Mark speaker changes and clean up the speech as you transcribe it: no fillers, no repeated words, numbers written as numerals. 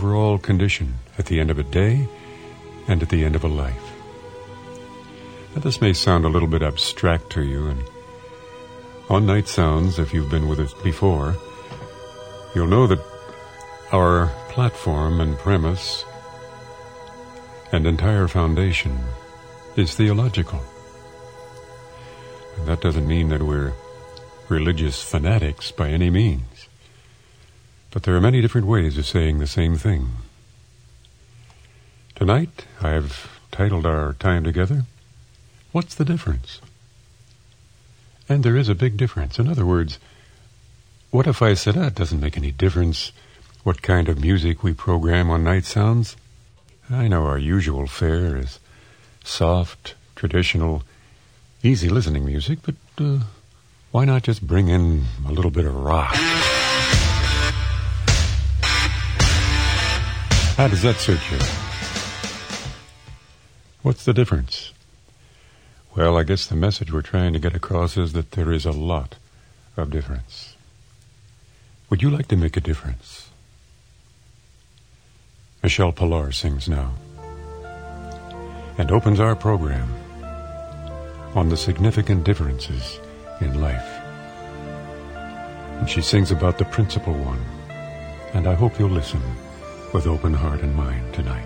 Speaker 1: overall condition at the end of a day and at the end of a life. Now, this may sound a little bit abstract to you, and on Night Sounds, if you've been with us before, you'll know that our platform and premise and entire foundation is theological. And that doesn't mean that we're religious fanatics by any means. But there are many different ways of saying the same thing. Tonight, I've titled our time together, What's the Difference? And there is a big difference. In other words, what if I said, it doesn't make any difference what kind of music we program on Night Sounds? I know our usual fare is soft, traditional, easy listening music, but why not just bring in a little bit of rock? How does that suit you? What's the difference? Well, I guess the message we're trying to get across is that there is a lot of difference. Would you like to make a difference? Michelle Pillar sings now and opens our program on the significant differences in life. And she sings about the principal one, and I hope you'll listen with open heart and mind tonight.